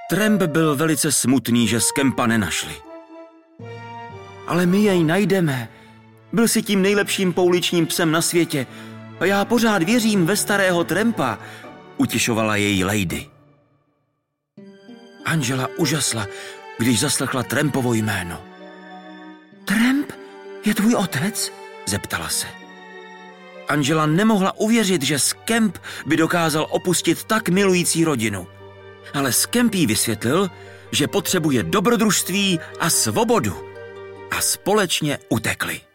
Tramp byl velice smutný, že Scampa nenašli. Ale my jej najdeme. Byl si tím nejlepším pouličním psem na světě a já pořád věřím ve starého Trampa, utišovala její lady. Angela užasla, když zaslechla Trampovo jméno. Tramp je tvůj otec? Zeptala se. Angela nemohla uvěřit, že Scamp by dokázal opustit tak milující rodinu. Ale Scamp jí vysvětlil, že potřebuje dobrodružství a svobodu. A společně utekli.